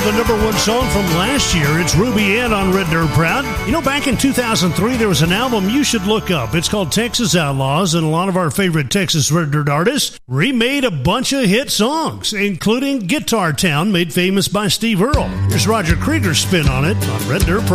the number one song from last year. It's Ruby Ann on Red Dirt Proud. You know, back in 2003, there was an album you should look up. It's called Texas Outlaws, and a lot of our favorite Texas Red Dirt artists remade a bunch of hit songs, including Guitar Town, made famous by Steve Earle. Here's Roger Krieger's spin on it on Red Dirt Proud.